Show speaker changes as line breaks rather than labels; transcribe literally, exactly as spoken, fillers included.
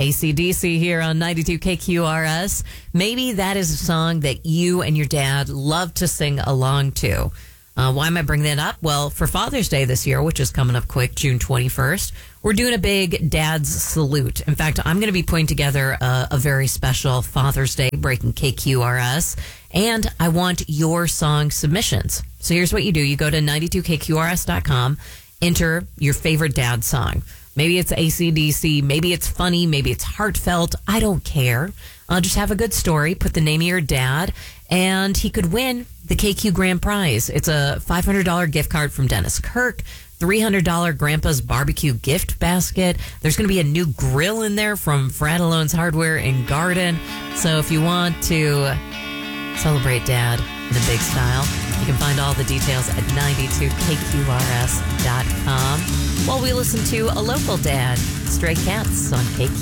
A C D C here on ninety-two K Q R S. Maybe that is a song that you and your dad love to sing along to. Uh, why am I bringing that up? Well, for Father's Day this year, which is coming up quick, June twenty-first, we're doing a big Dad's Salute. In fact, I'm going to be putting together a, a very special Father's Day Breaking K Q R S, and I want your song submissions. So here's what you do. You go to ninety-two K Q R S dot com, enter your favorite dad song. Maybe it's A C D C, maybe it's funny, maybe it's heartfelt. I don't care. Uh, just have a good story, put the name of your dad, and he could win the K Q Grand Prize. It's a five hundred dollars gift card from Dennis Kirk, three hundred dollars Grandpa's Barbecue gift basket. There's going to be a new grill in there from Frattallone's Hardware and Garden. So if you want to celebrate Dad in a big style, you can find all the details at ninety-two K Q R S dot com while we listen to a local dad, Stray Cats, on K Q.